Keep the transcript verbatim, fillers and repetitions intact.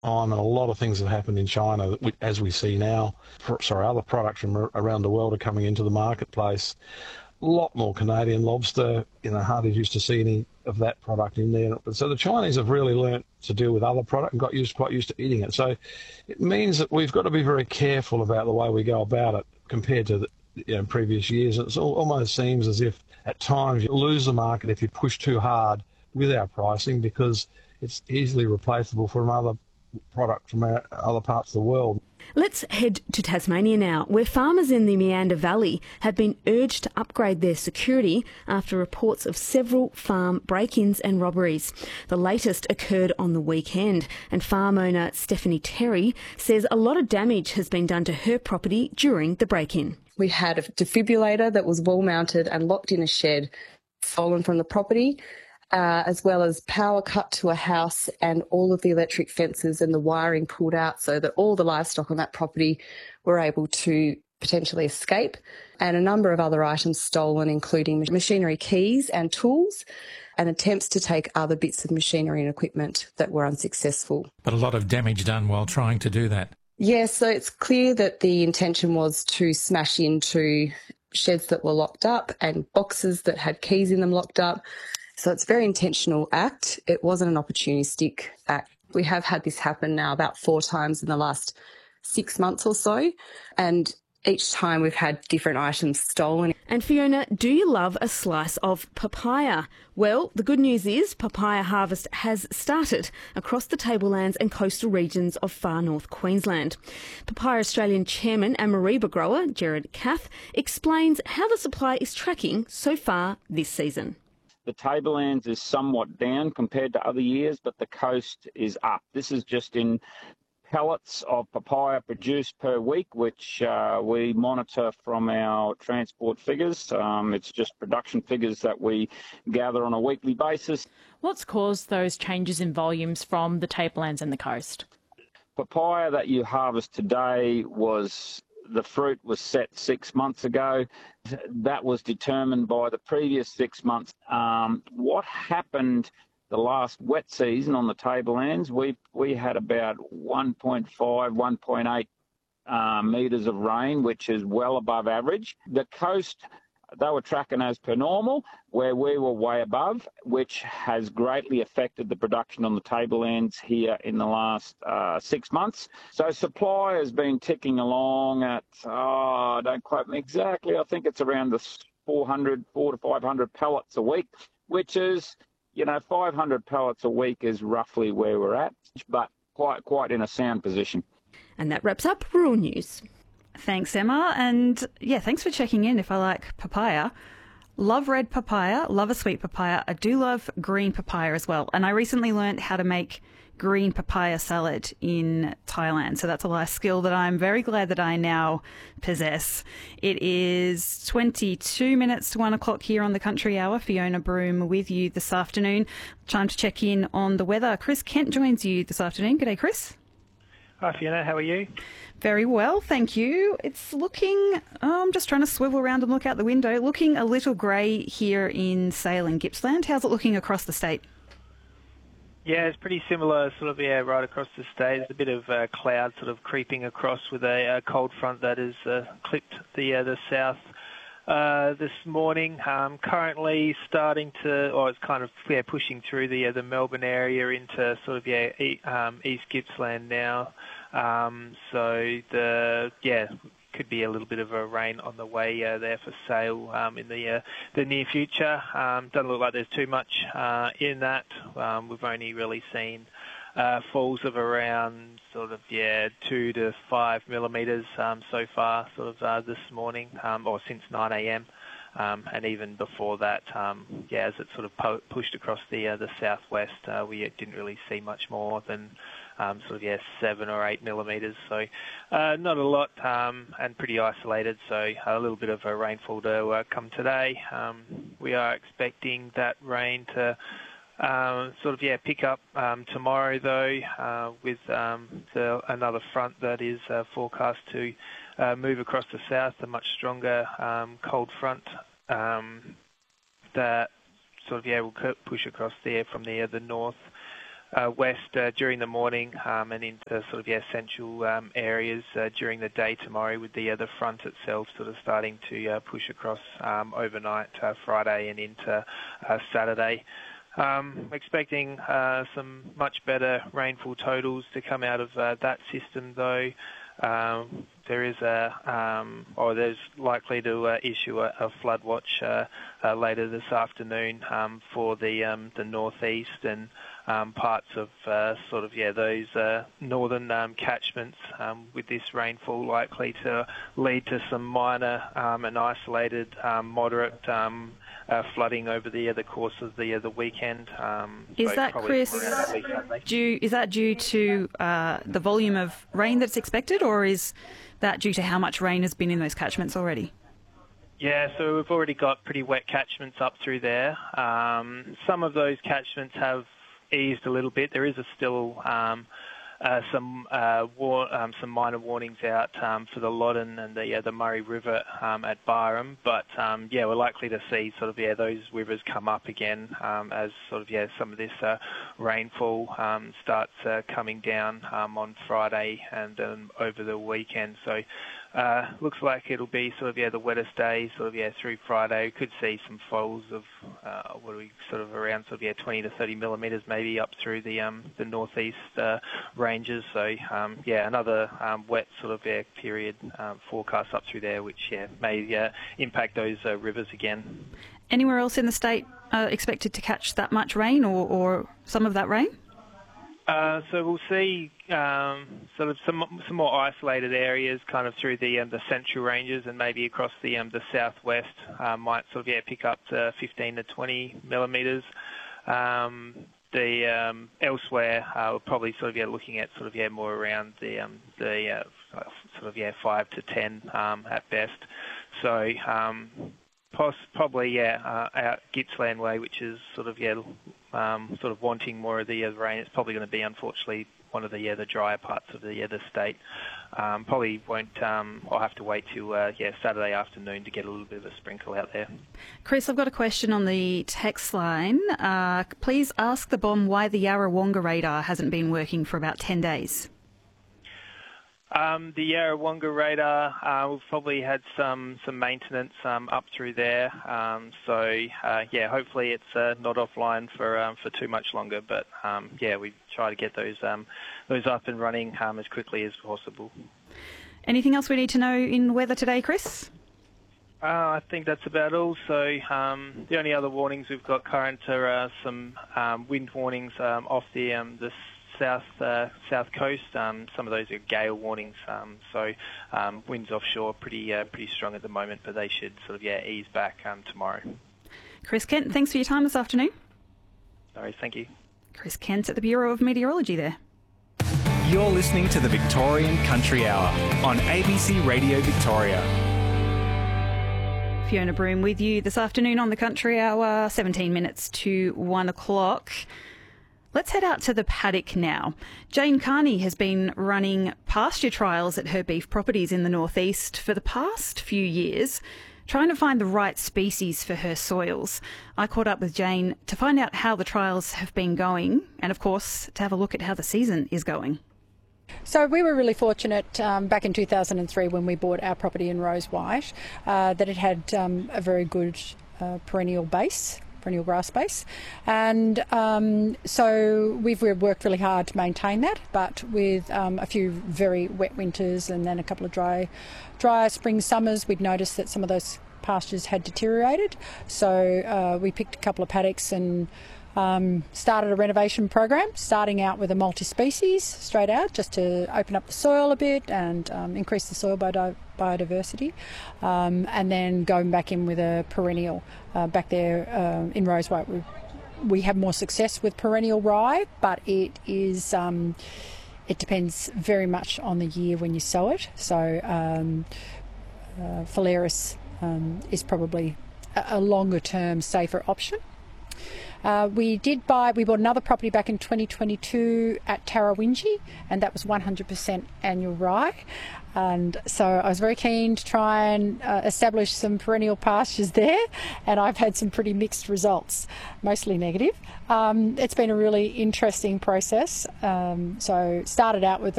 time, and a lot of things have happened in China that we, as we see now. For, sorry, other products from around the world are coming into the marketplace. A lot more Canadian lobster. You know, hardly used to see any of that product in there. So the Chinese have really learnt to deal with other product and got used quite used to eating it. So it means that we've got to be very careful about the way we go about it compared to the, you know, previous years. It almost seems as if at times you lose the market if you push too hard with our pricing because it's easily replaceable from other product from our other parts of the world. Let's head to Tasmania now, where farmers in the Meander Valley have been urged to upgrade their security after reports of several farm break-ins and robberies. The latest occurred on the weekend, and farm owner Stephanie Terry says a lot of damage has been done to her property during the break-in. We had a defibrillator that was wall-mounted and locked in a shed stolen from the property. Uh, as well as power cut to a house and all of the electric fences and the wiring pulled out so that all the livestock on that property were able to potentially escape, and a number of other items stolen, including machinery keys and tools, and attempts to take other bits of machinery and equipment that were unsuccessful. But a lot of damage done while trying to do that. Yes, so it's clear that the intention was to smash into sheds that were locked up and boxes that had keys in them locked up. So it's a very intentional act. It wasn't an opportunistic act. We have had this happen now about four times in the last six months or so, and each time we've had different items stolen. And Fiona, do you love a slice of papaya? Well, the good news is papaya harvest has started across the tablelands and coastal regions of far north Queensland. Papaya Australian chairman and Mareeba grower Gerard Cath explains how the supply is tracking so far this season. The tablelands is somewhat down compared to other years, but the coast is up. This is just in pallets of papaya produced per week, which uh, we monitor from our transport figures. Um, it's just production figures that we gather on a weekly basis. What's caused those changes in volumes from the tablelands and the coast? Papaya that you harvest today was... The fruit was set six months ago. That was determined by the previous six months. Um, what happened the last wet season on the tablelands, we we had about one point five, one point eight uh, metres of rain, which is well above average. The coast, they were tracking as per normal, where we were way above, which has greatly affected the production on the tablelands here in the last uh, six months. So supply has been ticking along at, oh, don't quote me exactly, I think it's around the four hundred, four to five hundred pallets a week, which is, you know, five hundred pallets a week is roughly where we're at, but quite, quite in a sound position. And that wraps up Rural News. Thanks, Emma. And yeah, thanks for checking in if I like papaya. Love red papaya, love a sweet papaya. I do love green papaya as well. And I recently learned how to make green papaya salad in Thailand. So that's a life skill that I'm very glad that I now possess. It is twenty-two minutes to one o'clock here on the Country Hour. Fiona Broome with you this afternoon. Time to check in on the weather. Chris Kent joins you this afternoon. G'day, Chris. Hi, Fiona. How are you? Very well, thank you. It's looking, oh, I'm just trying to swivel around and look out the window, looking a little grey here in Sale and Gippsland. How's it looking across the state? Yeah, it's pretty similar, sort of, yeah, right across the state. There's a bit of uh, cloud sort of creeping across with a uh, cold front that has uh, clipped the uh, the south uh, this morning. Um, currently starting to, or it's kind of yeah, pushing through the uh, the Melbourne area into sort of yeah e- um, East Gippsland now. Um, so the yeah could be a little bit of a rain on the way uh, there for Sale um, in the uh, the near future. Um, doesn't look like there's too much uh, in that. Um, we've only really seen uh, falls of around sort of yeah two to five millimetres um, so far, sort of uh, this morning um, or since nine a.m. Um, and even before that, um, yeah, as it sort of po- pushed across the uh, the southwest, uh, we didn't really see much more than um, sort of yeah seven or eight millimetres. So uh, not a lot um, and pretty isolated. So a little bit of a rainfall to uh, come today. Um, we are expecting that rain to um, sort of yeah pick up um, tomorrow though, uh, with um, the, another front that is uh, forecast to Uh, move across the south, a much stronger um, cold front um, that sort of yeah will push across there from the uh, the north uh, west uh, during the morning um, and into sort of yeah central um, areas uh, during the day tomorrow, with the uh, the front itself sort of starting to uh, push across um, overnight uh, Friday and into uh, Saturday. Um, expecting uh, some much better rainfall totals to come out of uh, that system, though. Um, there is a, um, or there's likely to uh, issue a, a flood watch uh, uh, later this afternoon um, for the um, the northeast and um, parts of uh, sort of yeah those uh, northern um, catchments. Um, with this rainfall likely to lead to some minor um, and isolated um, moderate um, uh, flooding over the uh, the course of the uh, the weekend. Um, is so that, Chris, due? Is that due to uh, the volume of rain that's expected, or is that due to how much rain has been in those catchments already? Yeah, so we've already got pretty wet catchments up through there. Um, some of those catchments have eased a little bit. There is a still um, uh, some uh, war, um, some minor warnings out um, for the Loddon and the uh, the Murray River um, at Byram, but um, yeah, we're likely to see sort of yeah those rivers come up again um, as sort of yeah some of this uh, rainfall um, starts uh, coming down um, on Friday and um, over the weekend. So. Uh, looks like it'll be sort of yeah the wettest day sort of yeah through Friday. We could see some falls of uh, what are we sort of around sort of yeah twenty to thirty millimetres maybe up through the um, the northeast uh, ranges. So um, yeah another um, wet sort of yeah period um, forecast up through there, which yeah may uh, impact those uh, rivers again. Anywhere else in the state uh, expected to catch that much rain or, or some of that rain? Uh, so we'll see um, sort of some some more isolated areas, kind of through the um, the central ranges and maybe across the um, the southwest. Uh, might sort of yeah pick up to fifteen to twenty millimetres. Um, the um, elsewhere uh, we're probably sort of yeah looking at sort of yeah more around the um, the uh, sort of yeah five to ten um, at best. So. Um, Poss- probably, yeah, uh, out Gippsland Way, which is sort of, yeah, um, sort of wanting more of the uh, rain. It's probably going to be, unfortunately, one of the yeah, the drier parts of the yeah, the state. Um, probably won't. Um, I'll have to wait till uh, yeah Saturday afternoon to get a little bit of a sprinkle out there. Chris, I've got a question on the text line. Uh, please ask the bomb why the Yarrawonga radar hasn't been working for about ten days. Um, the Yarrawonga radar, uh, we've probably had some, some maintenance um, up through there. Um, so, uh, yeah, hopefully it's uh, not offline for um, for too much longer. But, um, yeah, we try to get those um, those up and running um, as quickly as possible. Anything else we need to know in weather today, Chris? Uh, I think that's about all. So um, the only other warnings we've got current are uh, some um, wind warnings um, off the um, the south uh, south coast. Um, some of those are gale warnings. Um, so um, winds offshore pretty uh, pretty strong at the moment, but they should sort of yeah ease back um, tomorrow. Chris Kent, thanks for your time this afternoon. No worries, thank you. Chris Kent at the Bureau of Meteorology there. You're listening to the Victorian Country Hour on A B C Radio Victoria. Fiona Broom with you this afternoon on the Country Hour, seventeen minutes to one o'clock. Let's head out to the paddock now. Jane Carney has been running pasture trials at her beef properties in the northeast for the past few years, trying to find the right species for her soils. I caught up with Jane to find out how the trials have been going and, of course, to have a look at how the season is going. So we were really fortunate um, back in two thousand three when we bought our property in Rose White uh, that it had um, a very good uh, perennial base. perennial grass base, and um, so we've, we've worked really hard to maintain that, but with um, a few very wet winters and then a couple of dry dry spring summers, we'd noticed that some of those pastures had deteriorated, so uh, we picked a couple of paddocks and um, started a renovation program, starting out with a multi-species straight out just to open up the soil a bit and um, increase the soil biodi- biodiversity, um, and then going back in with a perennial. Uh, back there uh, in Rose White, we, we have more success with perennial rye, but it is um, it depends very much on the year when you sow it. So um, uh, Phalaris um, is probably a, a longer term, safer option. Uh, we did buy, we bought another property back in twenty twenty-two at Tarrawinji, and that was one hundred percent annual rye. And so I was very keen to try and uh, establish some perennial pastures there, and I've had some pretty mixed results, mostly negative. Um, it's been a really interesting process. Um, so started out with